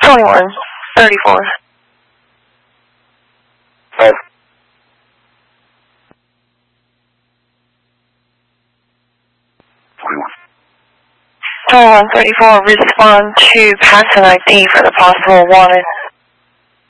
2134. 2134, respond to pass an ID for the possible wanted.